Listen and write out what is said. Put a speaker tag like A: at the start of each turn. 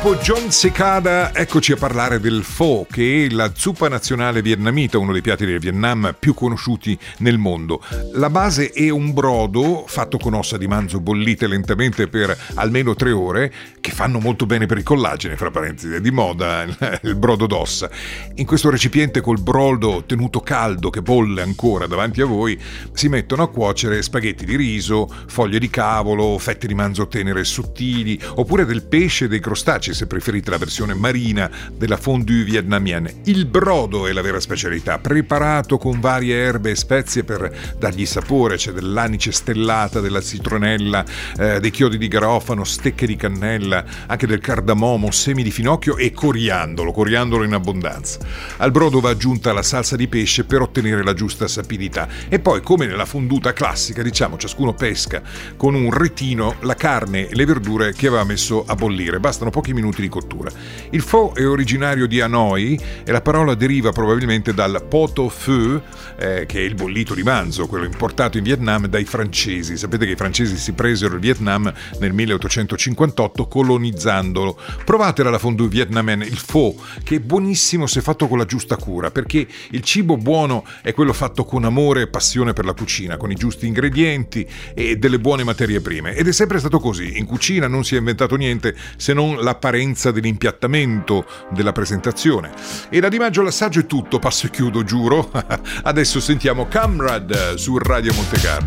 A: Dopo John Cicada, eccoci a parlare del pho, che è la zuppa nazionale vietnamita, uno dei piatti del Vietnam più conosciuti nel mondo. La base è un brodo fatto con ossa di manzo bollite lentamente per almeno 3 ore, che fanno molto bene per il collagene, fra parentesi, è di moda il brodo d'ossa. In questo recipiente col brodo tenuto caldo che bolle ancora davanti a voi, si mettono a cuocere spaghetti di riso, foglie di cavolo, fette di manzo tenere e sottili, oppure del pesce e dei crostacei, se preferite la versione marina della fondue vietnamienne. Il brodo è la vera specialità, preparato con varie erbe e spezie per dargli sapore. C'è dell'anice stellata, della citronella, dei chiodi di garofano, stecche di cannella, anche del cardamomo, semi di finocchio e coriandolo in abbondanza. Al brodo va aggiunta la salsa di pesce per ottenere la giusta sapidità, e poi, come nella fonduta classica, diciamo, ciascuno pesca con un retino la carne e le verdure che aveva messo a bollire. Bastano pochi minuti di cottura. Il pho è originario di Hanoi e la parola deriva probabilmente dal pot au feu, che è il bollito di manzo, quello importato in Vietnam dai francesi. Sapete che i francesi si presero il Vietnam nel 1858 colonizzandolo. Provatela la fondue vietnamienne, il pho, che è buonissimo se fatto con la giusta cura, perché il cibo buono è quello fatto con amore e passione per la cucina, con i giusti ingredienti e delle buone materie prime. Ed è sempre stato così. In cucina non si è inventato niente se non l'apparenza dell'impiattamento, della presentazione. E da Di Maggio l'assaggio è tutto, passo e chiudo, giuro. Adesso sentiamo Camrad su Radio Montecarlo.